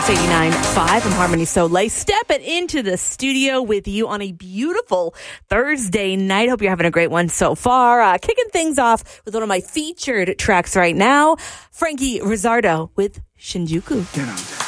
89.5. I'm Harmony Soleil, stepping into the studio with you on a beautiful Thursday night. Hope you're having a great one so far. Kicking things off with one of my featured tracks right now, Frankie Rizzardo with Shinjuku. Get out.